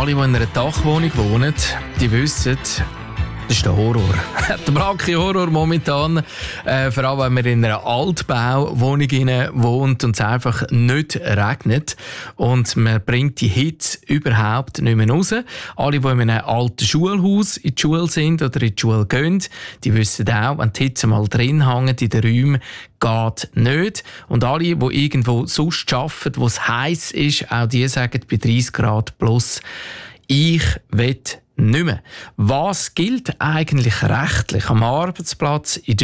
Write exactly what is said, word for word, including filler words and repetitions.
Alle, die in einer Dachwohnung wohnen, die wissen, das ist der Horror. Der blanke Horror momentan. Äh, vor allem, wenn man in einer Altbauwohnung wohnt und es einfach nicht regnet. Und man bringt die Hitze überhaupt nicht mehr raus. Alle, die in einem alten Schulhaus in die Schule sind oder in die Schule gehen, die wissen auch, wenn die Hitze mal drin hängt in den Räumen, geht nicht. Und alle, die irgendwo sonst arbeiten, wo es heiß ist, auch die sagen bei dreißig Grad plus, ich will nicht mehr. Was gilt eigentlich rechtlich am Arbeitsplatz, in der